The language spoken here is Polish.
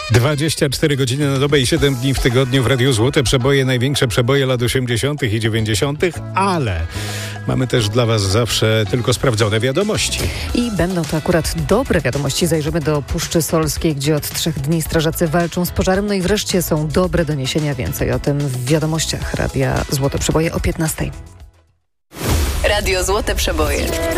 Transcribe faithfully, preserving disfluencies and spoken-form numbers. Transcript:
dwadzieścia cztery godziny na dobę i siedem dni w tygodniu w Radiu Złote Przeboje, największe przeboje lat osiemdziesiątych i dziewięćdziesiątych, ale mamy też dla Was zawsze tylko sprawdzone wiadomości. I będą to akurat dobre wiadomości. Zajrzymy do Puszczy Solskiej, gdzie od trzech dni strażacy walczą z pożarem. No i wreszcie są dobre doniesienia. Więcej o tym w wiadomościach Radia Złote Przeboje o piętnastej. Radio Złote Przeboje.